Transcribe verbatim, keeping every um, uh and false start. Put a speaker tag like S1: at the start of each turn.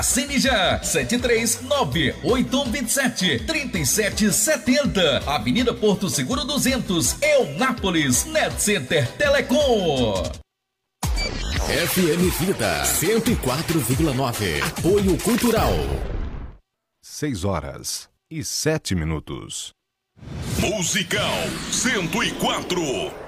S1: Assine já, sete três nove oito um dois sete três sete sete zero. Avenida Porto Seguro duzentos, Eunápolis, Net Center Telecom.
S2: F M Vida cento e quatro vírgula nove. Apoio Cultural.
S3: seis horas e sete minutos.
S4: Musical cento e quatro.